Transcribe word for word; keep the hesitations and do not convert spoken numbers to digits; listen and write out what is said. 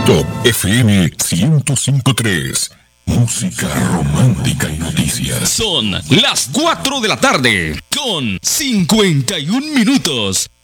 Top F M ciento cinco punto tres. Música romántica y noticias. Son las cuatro de la tarde con cincuenta y un minutos.